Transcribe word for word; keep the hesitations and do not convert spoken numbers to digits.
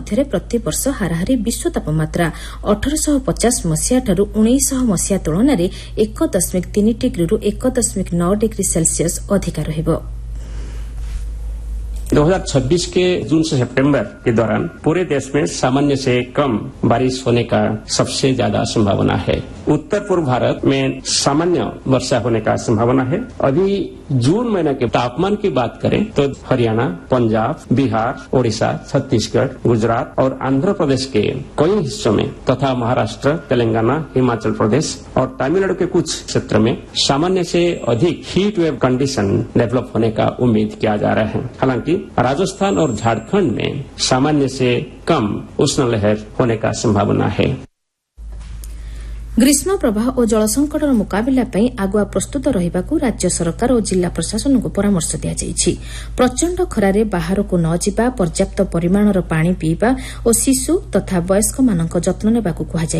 ମଧ୍ୟରେ ପ୍ରତିବର୍ଷ ହାରାହାରି ବିଶ୍ୱ ତାପମାତ୍ରା ଅଠରଶହ ପଚାଶ ମସିହାଠାରୁ ଉଣେଇଶହ ମସିହା ତୁଳନାରେ ଏକ ଦଶମିକ ତିନି ଡିଗ୍ରୀରୁ ଏକ ଦଶମିକ ନଅ डिग्री सेल्सियस अधिक रहिब। दो हज़ार छब्बीस के जून से सितंबर के दौरान पूरे देश में सामान्य से कम बारिश होने का सबसे ज्यादा संभावना है। उत्तर पूर्व भारत में सामान्य वर्षा होने का संभावना है। अभी जून महीने के तापमान की बात करें तो हरियाणा, पंजाब, बिहार, ओडिशा, छत्तीसगढ़, गुजरात और आंध्र प्रदेश के कई हिस्सों में तथा महाराष्ट्र, तेलंगाना, हिमाचल प्रदेश और तमिलनाडु के कुछ क्षेत्र में सामान्य से अधिक हीट वेव कंडीशन डेवलप होने का उम्मीद किया जा रहा है। हालांकि राजस्थान और झारखंड में सामान्य से कम उष्ण लहर होने का संभावना है। ग्रीष्म प्रवाह और जल संकटर मुकाबिला पई आगुआ प्रस्तुत रहिबाकू राज्य सरकार और जिला प्रशासन को परामर्श दिया जायछि। प्रचंड खरारे बाहरकू न जिबा, पर्याप्त परिमाणर पानी पीवा और शिशु तथा वयस्क मानक जत्न नेबाकू कुहाଯାଇ